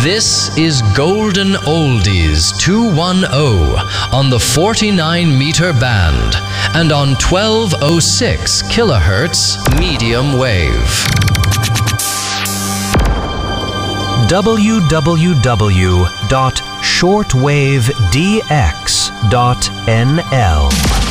This is Golden Oldies 210 on the 49-meter band and on 1206 kilohertz medium wave. www.shortwavedx.nl